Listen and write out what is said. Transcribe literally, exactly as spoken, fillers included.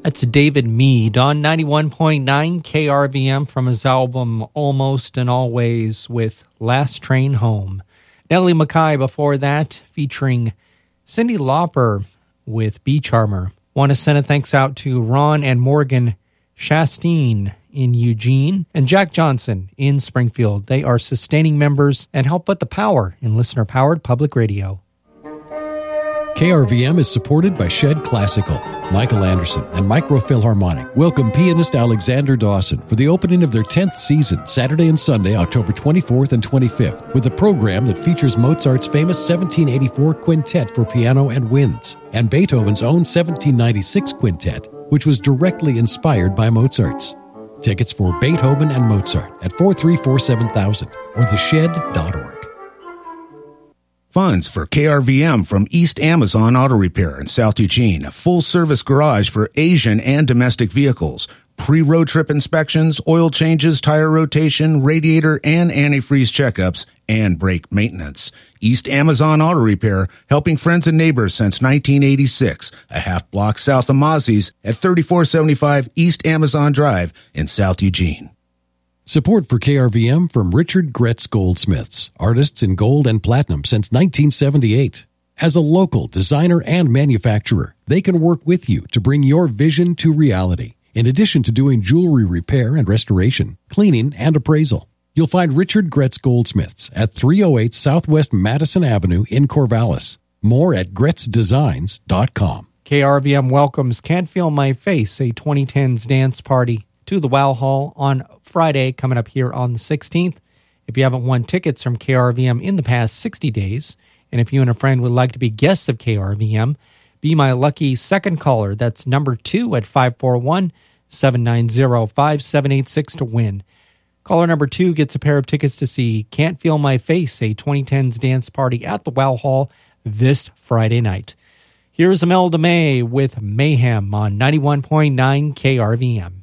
That's David Mead on ninety-one point nine K R V M from his album Almost and Always with Last Train Home. Nellie Mackay before that, featuring Cyndi Lauper with Beach Armor. Want to send a thanks out to Ron and Morgan Chastain in Eugene and Jack Johnson in Springfield. They are sustaining members and help put the power in listener-powered public radio. K R V M is supported by Shed Classical. Michael Anderson and Microphilharmonic welcome pianist Alexander Dawson for the opening of their tenth season, Saturday and Sunday, October twenty-fourth and twenty-fifth, with a program that features Mozart's famous seventeen eighty-four Quintet for piano and winds, and Beethoven's own seventeen ninety-six Quintet, which was directly inspired by Mozart's. Tickets for Beethoven and Mozart at four three four seven thousand or the shed dot org. Funds for K R V M from East Amazon Auto Repair in South Eugene, a full-service garage for Asian and domestic vehicles, pre-road trip inspections, oil changes, tire rotation, radiator and antifreeze checkups, and brake maintenance. East Amazon Auto Repair, helping friends and neighbors since nineteen eighty-six, a half block south of Mozzie's at thirty-four seventy-five East Amazon Drive in South Eugene. Support for K R V M from Richard Gretz Goldsmiths, artists in gold and platinum since nineteen seventy-eight. As a local designer and manufacturer, they can work with you to bring your vision to reality, in addition to doing jewelry repair and restoration, cleaning, and appraisal. You'll find Richard Gretz Goldsmiths at three oh eight Southwest Madison Avenue in Corvallis. More at gretz designs dot com. K R V M welcomes Can't Feel My Face, a twenty tens dance party, to the Wow Hall on Friday, coming up here on the sixteenth. If you haven't won tickets from K R V M in the past sixty days, and if you and a friend would like to be guests of K R V M, be my lucky second caller. That's number two at five four one, seven nine zero, five seven eight six to win. Caller number two gets a pair of tickets to see Can't Feel My Face, a twenty tens dance party at the Wow Hall this Friday night. Here's Imelda May with Mayhem on ninety-one point nine K R V M.